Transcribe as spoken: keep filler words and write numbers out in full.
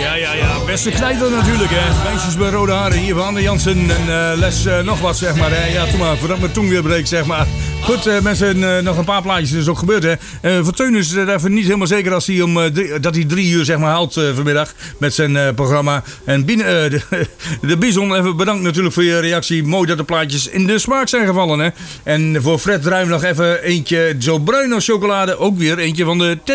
Ja, ja, ja. Beste knijter natuurlijk, hè. Meisjes bij rode haren hier van Anne Jansen en uh, Les uh, nog wat, zeg maar. Hè. Ja, toen maar, voordat mijn tong weer breekt, zeg maar. Goed, uh, mensen, uh, nog een paar plaatjes. Dat is ook gebeurd, hè. Uh, voor Teun is het even niet helemaal zeker als hij om, uh, drie, dat hij drie uur, zeg maar, haalt uh, vanmiddag met zijn uh, programma. En binnen, uh, de, de Bison, even bedankt natuurlijk voor je reactie. Mooi dat de plaatjes in de smaak zijn gevallen, hè. En voor Fred Ruim nog even eentje zo bruin als chocolade. Ook weer eentje van de Teddy